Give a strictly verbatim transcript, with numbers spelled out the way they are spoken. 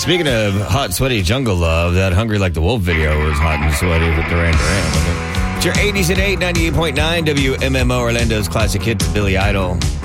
Speaking of hot, sweaty jungle love, that Hungry Like the Wolf video was hot and sweaty with Duran Duran. It's your eighties at eight, ninety-eight point nine W M M O Orlando's classic hits, Billy Idol.